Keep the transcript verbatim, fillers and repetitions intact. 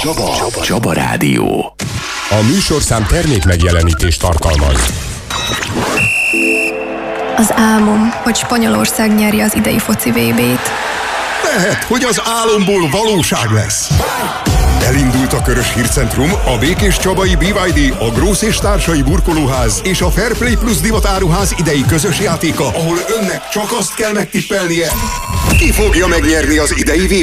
Csaba. Csaba. Csaba Rádió. A műsorszám termék megjelenítést tartalmaz. Az álmom, hogy Spanyolország nyerje az idei foci vé bét. Lehet, hogy az álomból valóság lesz. Elindult a Körös Hírcentrum, a Békés Csabai bé vé dé, a Grósz és Társai Burkolóház és a Fairplay Plus Divatáruház idei közös játéka, ahol önnek csak azt kell megtippelnie, ki fogja megnyerni az idei vé